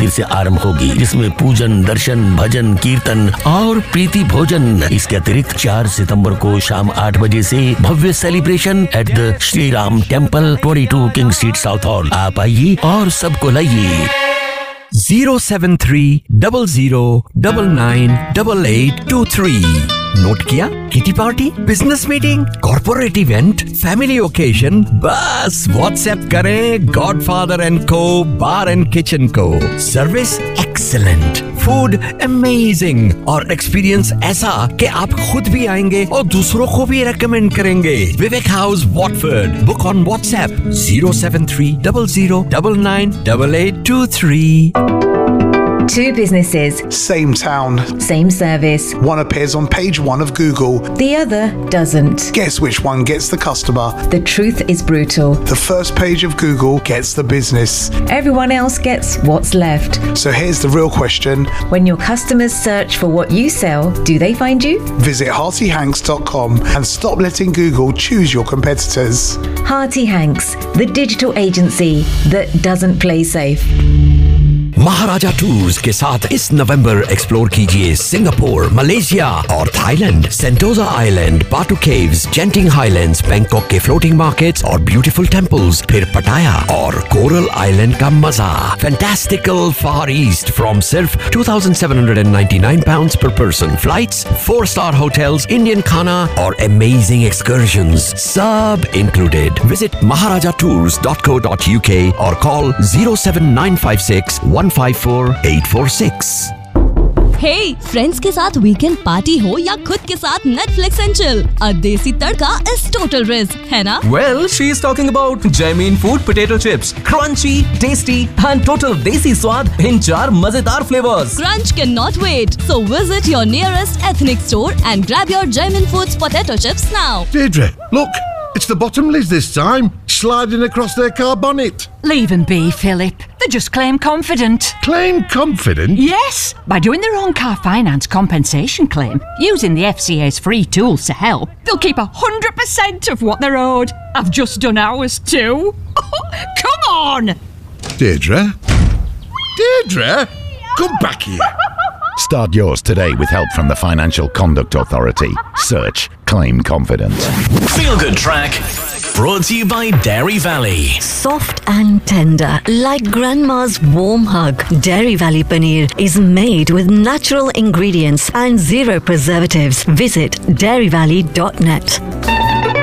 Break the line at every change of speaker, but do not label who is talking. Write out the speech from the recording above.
मंदिर से आरंभ होगी, जिसमें पूजन, दर्शन, भजन, कीर्तन और प्रीति भोजन। इसके अतिरिक्त 4 सितंबर को शाम 8 बजे से भव्य celebration at the Shri Ram temple, 22 king street, south hall. आप आइए और सबको लाइए।
07300998823। नोट किया? Kitty party, business meeting, corporate event, family occasion, बस व्हाट्सएप करें गॉडफादर एंड को बार एंड किचन को। सर्विस एक्सीलेंट, फूड अमेजिंग और एक्सपीरियंस ऐसा कि आप खुद भी आएंगे और दूसरों को भी रेकमेंड करेंगे। विवेक house, Watford. Book on WhatsApp 07300998823।
Two businesses,
same town,
same service.
one appears on page 1 of Google,
The other doesn't.
guess which one gets the customer?
The truth is brutal.
The first page of Google gets the business.
Everyone else gets what's left.
So here's the real question.
When your customers search for what you sell, do they find you?
Visit heartyhanks.com and stop letting Google choose your competitors.
Hearty Hanks, the digital agency that doesn't play safe.
Maharaja tours के साथ इस नवंबर explore कीजिए Singapore, Malaysia और Thailand, सेंटोजा island, बाटू caves, जेंटिंग highlands, Bangkok के floating markets और beautiful temples, फिर पटाया और कोरल आइलैंड का मजा। फैंटास्टिकल फार ईस्ट फ्रॉम सिर्फ £2,799 per person. Flights, 4-star hotels, Indian खाना और amazing excursions, सब included. Visit maharajatours.co.uk or call 07956 154-846।
Hey, friends के साथ वीकेंड पार्टी हो या खुद के साथ नेटफ्लिक्स एंड चिल, अ देसी तड़का इज टोटल रिस्क, है ना?
Well, she is talking about Jamin Food potato chips, crunchy, tasty and total desi स्वाद in 4 मजेदार flavors.
Crunch cannot wait, so visit your nearest ethnic store and grab your Jamin Foods potato chips now.
Deirdre, look, it's the bottomleys this time, sliding across their car bonnet.
Leave them be, Philip. They just claim confident.
Claim confident?
Yes, by doing their own car finance compensation claim, using the FCA's free tools to help, they'll keep 100% of what they're owed. I've just done ours too. Come on!
Deirdre? Deirdre? Come back here.
Start yours today with help from the Financial Conduct Authority. Search Claim Confident.
Feel Good Track, brought to you by Dairy Valley.
Soft and tender, like grandma's warm hug. Dairy Valley Paneer is made with natural ingredients and 0 preservatives. Visit dairyvalley.net.